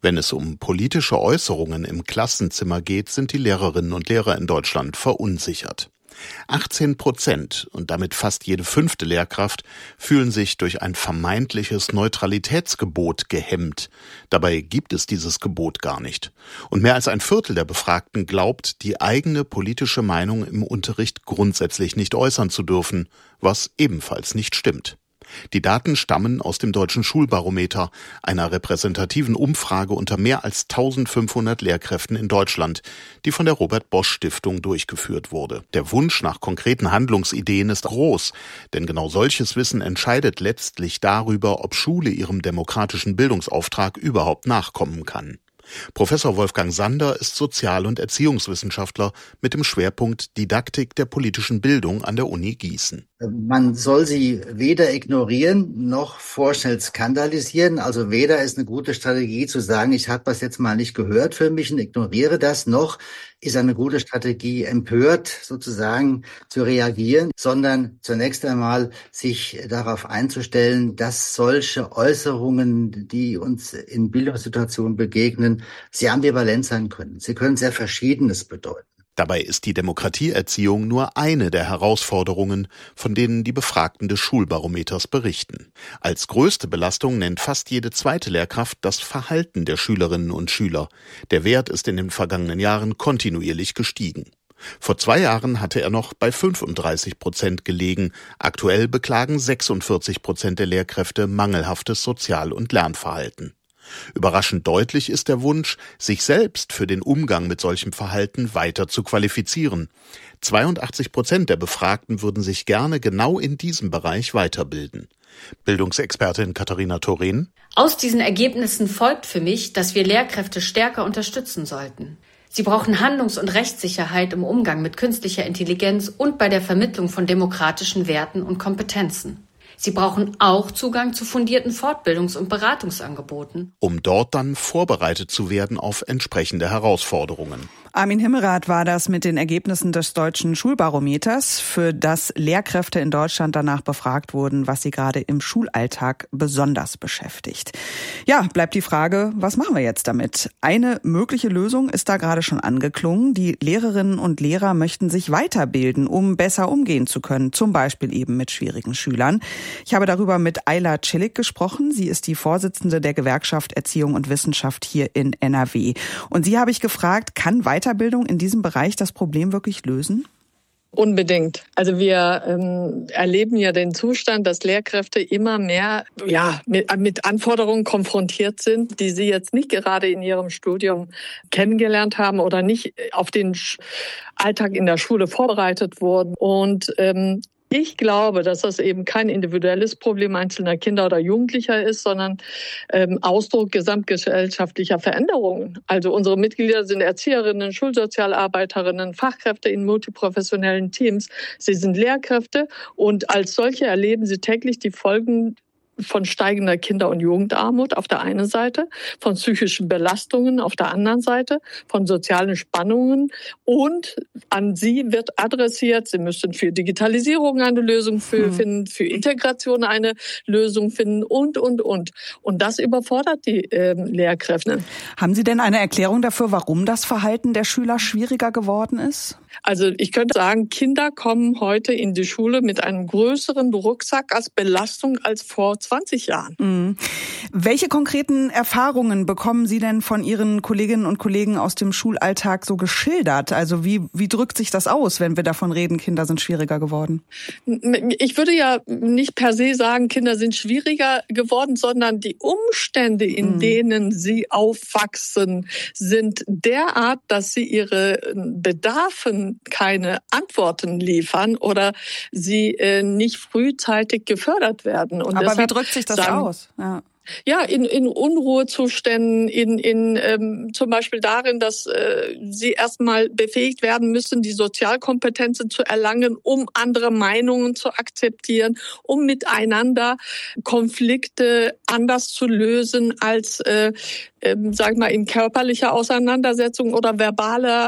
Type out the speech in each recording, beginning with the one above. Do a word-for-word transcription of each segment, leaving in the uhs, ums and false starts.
Wenn es um politische Äußerungen im Klassenzimmer geht, sind die Lehrerinnen und Lehrer in Deutschland verunsichert. achtzehn Prozent und damit fast jede fünfte Lehrkraft fühlen sich durch ein vermeintliches Neutralitätsgebot gehemmt. Dabei gibt es dieses Gebot gar nicht. Und mehr als ein Viertel der Befragten glaubt, die eigene politische Meinung im Unterricht grundsätzlich nicht äußern zu dürfen, was ebenfalls nicht stimmt. Die Daten stammen aus dem Deutschen Schulbarometer, einer repräsentativen Umfrage unter mehr als eintausendfünfhundert Lehrkräften in Deutschland, die von der Robert-Bosch-Stiftung durchgeführt wurde. Der Wunsch nach konkreten Handlungsideen ist groß, denn genau solches Wissen entscheidet letztlich darüber, ob Schule ihrem demokratischen Bildungsauftrag überhaupt nachkommen kann. Professor Wolfgang Sander ist Sozial- und Erziehungswissenschaftler mit dem Schwerpunkt Didaktik der politischen Bildung an der Uni Gießen. Man soll sie weder ignorieren noch vorschnell skandalisieren. Also weder ist eine gute Strategie zu sagen, ich habe das jetzt mal nicht gehört für mich und ignoriere das, noch ist eine gute Strategie, empört sozusagen zu reagieren, sondern zunächst einmal sich darauf einzustellen, dass solche Äußerungen, die uns in Bildungssituationen begegnen, sehr ambivalent sein können. Sie können sehr Verschiedenes bedeuten. Dabei ist die Demokratieerziehung nur eine der Herausforderungen, von denen die Befragten des Schulbarometers berichten. Als größte Belastung nennt fast jede zweite Lehrkraft das Verhalten der Schülerinnen und Schüler. Der Wert ist in den vergangenen Jahren kontinuierlich gestiegen. Vor zwei Jahren hatte er noch bei fünfunddreißig Prozent gelegen. Aktuell beklagen sechsundvierzig Prozent der Lehrkräfte mangelhaftes Sozial- und Lernverhalten. Überraschend deutlich ist der Wunsch, sich selbst für den Umgang mit solchem Verhalten weiter zu qualifizieren. zweiundachtzig Prozent der Befragten würden sich gerne genau in diesem Bereich weiterbilden. Bildungsexpertin Katharina Thoren: Aus diesen Ergebnissen folgt für mich, dass wir Lehrkräfte stärker unterstützen sollten. Sie brauchen Handlungs- und Rechtssicherheit im Umgang mit künstlicher Intelligenz und bei der Vermittlung von demokratischen Werten und Kompetenzen. Sie brauchen auch Zugang zu fundierten Fortbildungs- und Beratungsangeboten, um dort dann vorbereitet zu werden auf entsprechende Herausforderungen. Armin Himmerath war das mit den Ergebnissen des Deutschen Schulbarometers, für das Lehrkräfte in Deutschland danach befragt wurden, was sie gerade im Schulalltag besonders beschäftigt. Ja, bleibt die Frage, was machen wir jetzt damit? Eine mögliche Lösung ist da gerade schon angeklungen. Die Lehrerinnen und Lehrer möchten sich weiterbilden, um besser umgehen zu können, zum Beispiel eben mit schwierigen Schülern. Ich habe darüber mit Ayla Cillik gesprochen. Sie ist die Vorsitzende der Gewerkschaft Erziehung und Wissenschaft hier in N R W. Und sie habe ich gefragt, kann Weiterbildung in diesem Bereich das Problem wirklich lösen? Unbedingt. Also wir ähm, erleben ja den Zustand, dass Lehrkräfte immer mehr ja, mit, mit Anforderungen konfrontiert sind, die sie jetzt nicht gerade in ihrem Studium kennengelernt haben oder nicht auf den Alltag in der Schule vorbereitet wurden. Und ähm, ich glaube, dass das eben kein individuelles Problem einzelner Kinder oder Jugendlicher ist, sondern ähm, Ausdruck gesamtgesellschaftlicher Veränderungen. Also unsere Mitglieder sind Erzieherinnen, Schulsozialarbeiterinnen, Fachkräfte in multiprofessionellen Teams. Sie sind Lehrkräfte und als solche erleben sie täglich die Folgen von steigender Kinder- und Jugendarmut auf der einen Seite, von psychischen Belastungen auf der anderen Seite, von sozialen Spannungen und an sie wird adressiert, sie müssen für Digitalisierung eine Lösung für, finden, für Integration eine Lösung finden und, und, und. Und das überfordert die äh, Lehrkräfte. Haben Sie denn eine Erklärung dafür, warum das Verhalten der Schüler schwieriger geworden ist? Also ich könnte sagen, Kinder kommen heute in die Schule mit einem größeren Rucksack als Belastung als vor zwanzig Jahren. Mhm. Welche konkreten Erfahrungen bekommen Sie denn von Ihren Kolleginnen und Kollegen aus dem Schulalltag so geschildert? Also wie, wie drückt sich das aus, wenn wir davon reden, Kinder sind schwieriger geworden? Ich würde ja nicht per se sagen, Kinder sind schwieriger geworden, sondern die Umstände, in mhm. denen sie aufwachsen, sind derart, dass sie ihre Bedarfe keine Antworten liefern oder sie äh, nicht frühzeitig gefördert werden. Und aber wie drückt sich das sagen, aus? Ja. Ja, in, in Unruhezuständen, in, in ähm, zum Beispiel darin, dass äh, sie erstmal befähigt werden müssen, die Sozialkompetenzen zu erlangen, um andere Meinungen zu akzeptieren, um miteinander Konflikte anders zu lösen als, äh, äh, sag ich mal, in körperlicher Auseinandersetzung oder verbaler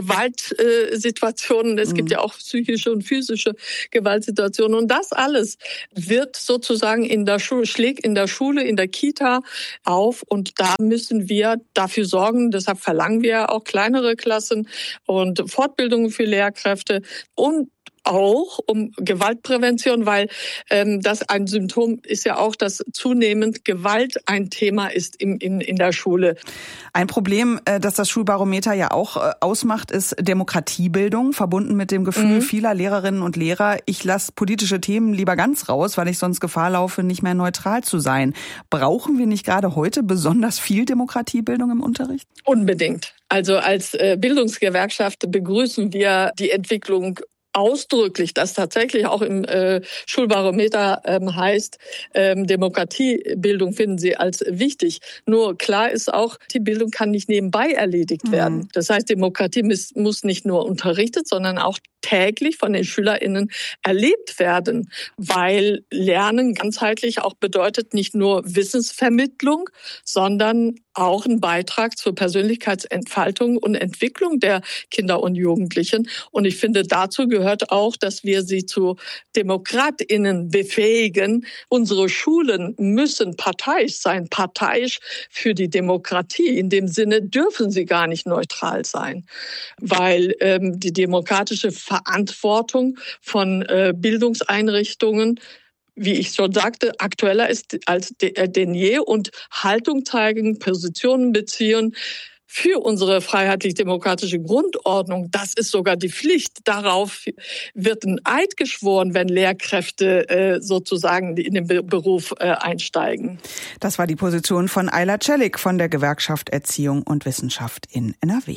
Gewaltsituationen. Äh, es mhm. gibt ja auch psychische und physische Gewaltsituationen. Und das alles wird sozusagen in der Schule, schlägt in der Schule, in der Kita auf. Und da müssen wir dafür sorgen, deshalb verlangen wir auch kleinere Klassen und Fortbildungen für Lehrkräfte und auch um Gewaltprävention, weil ähm, das ein Symptom ist ja auch, dass zunehmend Gewalt ein Thema ist in, in, in der Schule. Ein Problem, äh, das das Schulbarometer ja auch äh, ausmacht, ist Demokratiebildung, verbunden mit dem Gefühl mhm. vieler Lehrerinnen und Lehrer, ich lasse politische Themen lieber ganz raus, weil ich sonst Gefahr laufe, nicht mehr neutral zu sein. Brauchen wir nicht gerade heute besonders viel Demokratiebildung im Unterricht? Unbedingt. Also als äh, Bildungsgewerkschaft begrüßen wir die Entwicklung ausdrücklich, dass tatsächlich auch im äh, Schulbarometer ähm, heißt, ähm, Demokratiebildung finden sie als wichtig. Nur klar ist auch, die Bildung kann nicht nebenbei erledigt mhm. werden. Das heißt, Demokratie muss, muss nicht nur unterrichtet, sondern auch täglich von den SchülerInnen erlebt werden, weil Lernen ganzheitlich auch bedeutet nicht nur Wissensvermittlung, sondern auch ein Beitrag zur Persönlichkeitsentfaltung und Entwicklung der Kinder und Jugendlichen. Und ich finde, dazu gehört auch, dass wir sie zu DemokratInnen befähigen. Unsere Schulen müssen parteiisch sein, parteiisch für die Demokratie. In dem Sinne dürfen sie gar nicht neutral sein, weil ähm, die demokratische Verantwortung von äh, Bildungseinrichtungen, wie ich schon sagte, aktueller ist als denn je und Haltung zeigen, Positionen beziehen für unsere freiheitlich-demokratische Grundordnung. Das ist sogar die Pflicht. Darauf wird ein Eid geschworen, wenn Lehrkräfte äh, sozusagen in den Be- Beruf äh, einsteigen. Das war die Position von Ayla Celik von der Gewerkschaft Erziehung und Wissenschaft in N R W.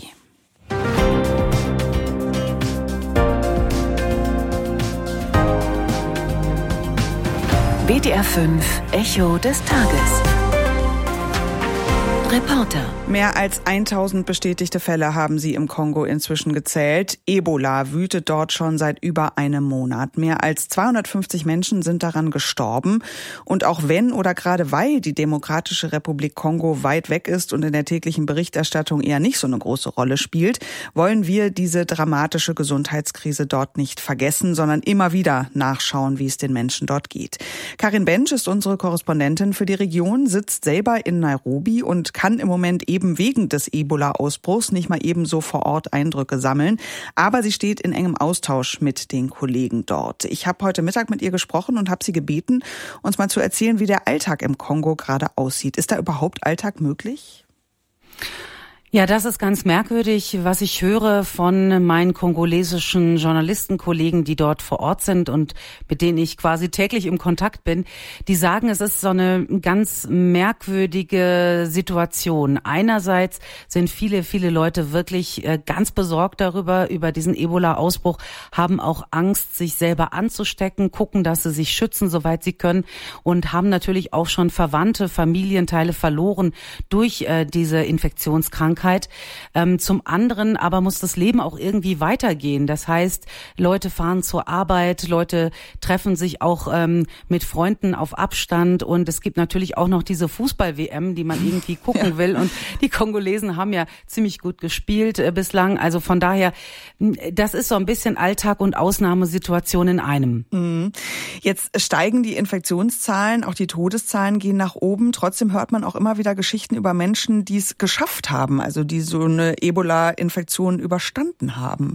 W D R fünf Echo des Tages. Reporter. Mehr als tausend bestätigte Fälle haben sie im Kongo inzwischen gezählt. Ebola wütet dort schon seit über einem Monat. Mehr als zweihundertfünfzig Menschen sind daran gestorben. Und auch wenn oder gerade weil die Demokratische Republik Kongo weit weg ist und in der täglichen Berichterstattung eher nicht so eine große Rolle spielt, wollen wir diese dramatische Gesundheitskrise dort nicht vergessen, sondern immer wieder nachschauen, wie es den Menschen dort geht. Karin Bench ist unsere Korrespondentin für die Region, sitzt selber in Nairobi und kann im Moment eben wegen des Ebola-Ausbruchs nicht mal eben so vor Ort Eindrücke sammeln. Aber sie steht in engem Austausch mit den Kollegen dort. Ich habe heute Mittag mit ihr gesprochen und habe sie gebeten, uns mal zu erzählen, wie der Alltag im Kongo gerade aussieht. Ist da überhaupt Alltag möglich? Ja, das ist ganz merkwürdig, was ich höre von meinen kongolesischen Journalistenkollegen, die dort vor Ort sind und mit denen ich quasi täglich im Kontakt bin. Die sagen, es ist so eine ganz merkwürdige Situation. Einerseits sind viele, viele Leute wirklich ganz besorgt darüber, über diesen Ebola-Ausbruch, haben auch Angst, sich selber anzustecken, gucken, dass sie sich schützen, soweit sie können und haben natürlich auch schon Verwandte, Familienteile verloren durch äh, diese Infektionskrankheit. Ähm, zum anderen aber muss das Leben auch irgendwie weitergehen. Das heißt, Leute fahren zur Arbeit, Leute treffen sich auch ähm, mit Freunden auf Abstand und es gibt natürlich auch noch diese Fußball-W M, die man irgendwie gucken ja. will und die Kongolesen haben ja ziemlich gut gespielt äh, bislang. Also von daher, das ist so ein bisschen Alltag und Ausnahmesituation in einem. Mhm. Jetzt steigen die Infektionszahlen, auch die Todeszahlen gehen nach oben. Trotzdem hört man auch immer wieder Geschichten über Menschen, die es geschafft haben, also die so eine Ebola-Infektion überstanden haben.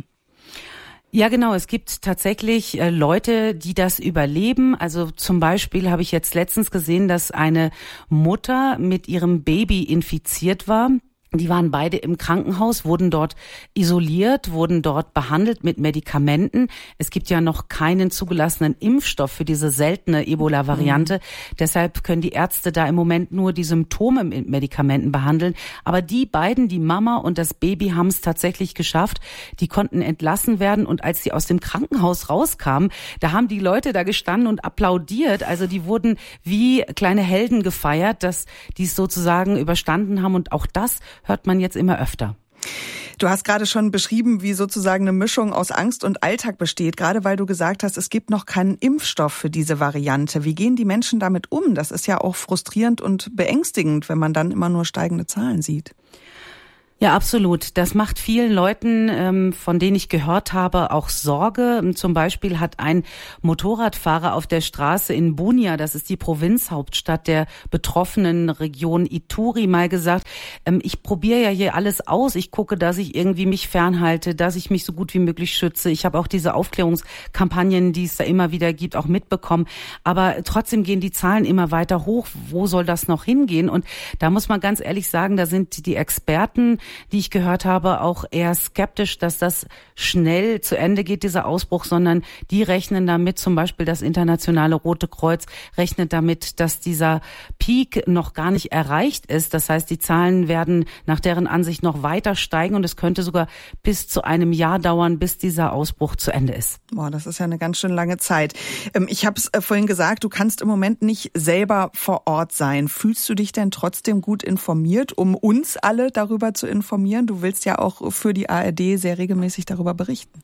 Ja, genau. Es gibt tatsächlich äh, Leute, die das überleben. Also zum Beispiel habe ich jetzt letztens gesehen, dass eine Mutter mit ihrem Baby infiziert war. Die waren beide im Krankenhaus, wurden dort isoliert, wurden dort behandelt mit Medikamenten. Es gibt ja noch keinen zugelassenen Impfstoff für diese seltene Ebola-Variante. Mhm. Deshalb können die Ärzte da im Moment nur die Symptome mit Medikamenten behandeln. Aber die beiden, die Mama und das Baby, haben es tatsächlich geschafft. Die konnten entlassen werden. Und als sie aus dem Krankenhaus rauskamen, da haben die Leute da gestanden und applaudiert. Also die wurden wie kleine Helden gefeiert, dass die es sozusagen überstanden haben. Und auch das hört man jetzt immer öfter. Du hast gerade schon beschrieben, wie sozusagen eine Mischung aus Angst und Alltag besteht, gerade weil du gesagt hast, es gibt noch keinen Impfstoff für diese Variante. Wie gehen die Menschen damit um? Das ist ja auch frustrierend und beängstigend, wenn man dann immer nur steigende Zahlen sieht. Ja, absolut. Das macht vielen Leuten, ähm, von denen ich gehört habe, auch Sorge. Zum Beispiel hat ein Motorradfahrer auf der Straße in Bunia, das ist die Provinzhauptstadt der betroffenen Region Ituri, mal gesagt, ähm, ich probiere ja hier alles aus. Ich gucke, dass ich irgendwie mich fernhalte, dass ich mich so gut wie möglich schütze. Ich habe auch diese Aufklärungskampagnen, die es da immer wieder gibt, auch mitbekommen. Aber trotzdem gehen die Zahlen immer weiter hoch. Wo soll das noch hingehen? Und da muss man ganz ehrlich sagen, da sind die Experten, die ich gehört habe, auch eher skeptisch, dass das schnell zu Ende geht, dieser Ausbruch, sondern die rechnen damit, zum Beispiel das Internationale Rote Kreuz rechnet damit, dass dieser Peak noch gar nicht erreicht ist. Das heißt, die Zahlen werden nach deren Ansicht noch weiter steigen und es könnte sogar bis zu einem Jahr dauern, bis dieser Ausbruch zu Ende ist. Boah, das ist ja eine ganz schön lange Zeit. Ich habe es vorhin gesagt, du kannst im Moment nicht selber vor Ort sein. Fühlst du dich denn trotzdem gut informiert, um uns alle darüber zu informieren? Du willst ja auch für die A R D sehr regelmäßig darüber berichten.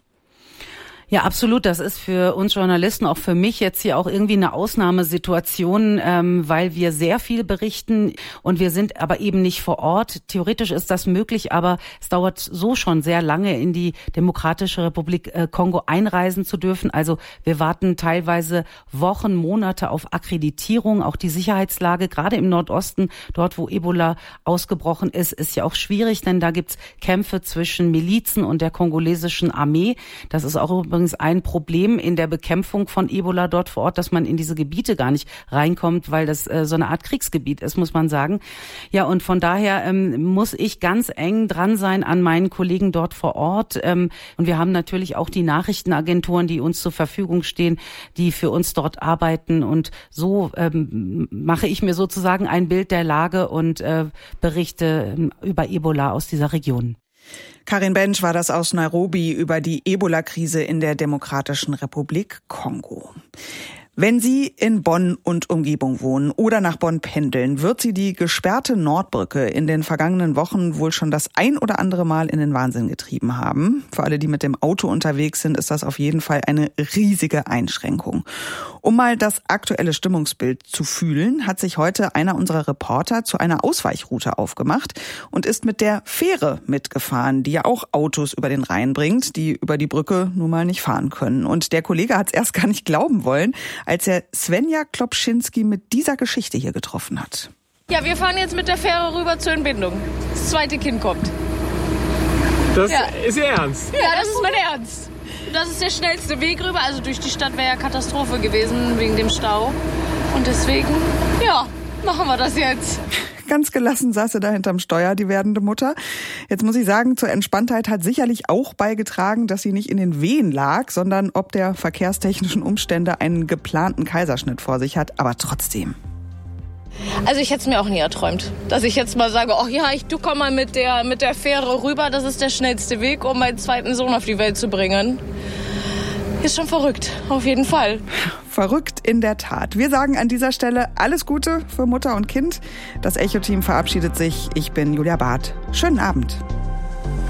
Ja, absolut. Das ist für uns Journalisten, auch für mich jetzt hier auch irgendwie eine Ausnahmesituation, ähm, weil wir sehr viel berichten und wir sind aber eben nicht vor Ort. Theoretisch ist das möglich, aber es dauert so schon sehr lange, in die Demokratische Republik äh, Kongo einreisen zu dürfen. Also wir warten teilweise Wochen, Monate auf Akkreditierung. Auch die Sicherheitslage, gerade im Nordosten, dort wo Ebola ausgebrochen ist, ist ja auch schwierig, denn da gibt's Kämpfe zwischen Milizen und der kongolesischen Armee. Das ist auch übrigens ein Problem in der Bekämpfung von Ebola dort vor Ort, dass man in diese Gebiete gar nicht reinkommt, weil das äh, so eine Art Kriegsgebiet ist, muss man sagen. Ja, und von daher ähm, muss ich ganz eng dran sein an meinen Kollegen dort vor Ort. Ähm, und wir haben natürlich auch die Nachrichtenagenturen, die uns zur Verfügung stehen, die für uns dort arbeiten. Und so ähm, mache ich mir sozusagen ein Bild der Lage und äh, berichte ähm, über Ebola aus dieser Region. Karin Bench war das aus Nairobi über die Ebola-Krise in der Demokratischen Republik Kongo. Wenn Sie in Bonn und Umgebung wohnen oder nach Bonn pendeln, wird Sie die gesperrte Nordbrücke in den vergangenen Wochen wohl schon das ein oder andere Mal in den Wahnsinn getrieben haben. Für alle, die mit dem Auto unterwegs sind, ist das auf jeden Fall eine riesige Einschränkung. Um mal das aktuelle Stimmungsbild zu fühlen, hat sich heute einer unserer Reporter zu einer Ausweichroute aufgemacht und ist mit der Fähre mitgefahren, die ja auch Autos über den Rhein bringt, die über die Brücke nun mal nicht fahren können. Und der Kollege hat es erst gar nicht glauben wollen, als er Svenja Klopschinski mit dieser Geschichte hier getroffen hat. Ja, wir fahren jetzt mit der Fähre rüber zur Entbindung. Das zweite Kind kommt. Das ja. ist Ihr Ernst? Ja, das ist mein Ernst. Das ist der schnellste Weg rüber. Also durch die Stadt wäre ja Katastrophe gewesen wegen dem Stau. Und deswegen, ja, machen wir das jetzt. Ganz gelassen saß sie da hinterm Steuer, die werdende Mutter. Jetzt muss ich sagen, zur Entspanntheit hat sicherlich auch beigetragen, dass sie nicht in den Wehen lag, sondern ob der verkehrstechnischen Umstände einen geplanten Kaiserschnitt vor sich hat. Aber trotzdem. Also ich hätte es mir auch nie erträumt, dass ich jetzt mal sage, ach ja, ich du komm mal mit der, mit der Fähre rüber. Das ist der schnellste Weg, um meinen zweiten Sohn auf die Welt zu bringen. Ist schon verrückt, auf jeden Fall. Verrückt in der Tat. Wir sagen an dieser Stelle alles Gute für Mutter und Kind. Das Echo-Team verabschiedet sich. Ich bin Julia Barth. Schönen Abend.